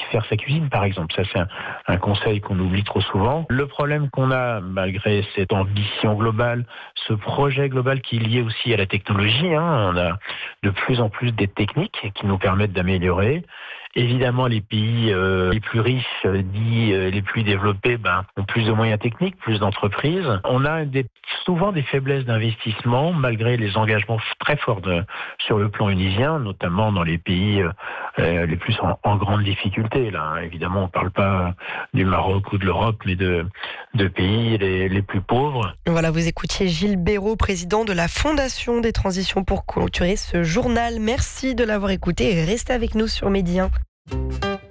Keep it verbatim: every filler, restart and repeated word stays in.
faire sa cuisine, par exemple. Ça, c'est un, un conseil qu'on oublie trop souvent. Le problème qu'on a, malgré cette ambition globale, ce projet global qui est lié aussi à la technologie, hein, on a de plus en plus des techniques qui nous permettent d'améliorer. Évidemment, les pays euh, les plus riches, euh, dits euh, les plus développés, ben, ont plus de moyens techniques, plus d'entreprises. On a des, souvent des faiblesses d'investissement, malgré les engagements très forts de, sur le plan onusien, notamment dans les pays euh, les plus en, en grande difficulté. Là, hein. Évidemment, on ne parle pas du Maroc ou de l'Europe, mais de, de pays les, les plus pauvres. Voilà, vous écoutiez Gilles Béraud, président de la Fondation des Transitions, pour clôturer ce journal. Merci de l'avoir écouté et restez avec nous sur Midi un.